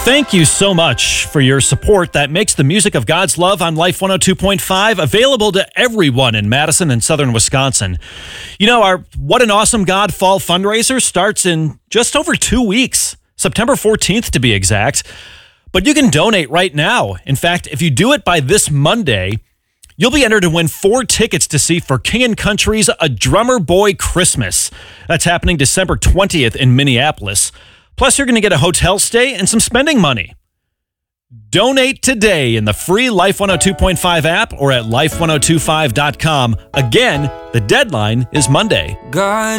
Thank you so much for your support that makes the music of God's love on Life 102.5 available to everyone in Madison and southern Wisconsin. You know, our What an Awesome God Fall fundraiser starts in just over 2 weeks, September 14th to be exact. But you can donate right now. In fact, if you do it by this Monday, you'll be entered to win 4 tickets to see For King & Country's A Drummer Boy Christmas. That's happening December 20th in Minneapolis. Plus, you're going to get a hotel stay and some spending money. Donate today in the free Life 102.5 app or at life1025.com. Again, the deadline is Monday. God